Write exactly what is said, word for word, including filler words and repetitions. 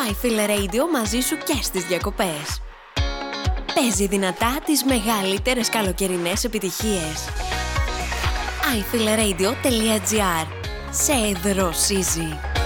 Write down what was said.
iFeel Radio μαζί σου και στις διακοπές. Παίζει δυνατά τις μεγαλύτερες καλοκαιρινές επιτυχίες. άι φιλ ρέιντιο τελεία τζι άρ. Σε δροσίζει.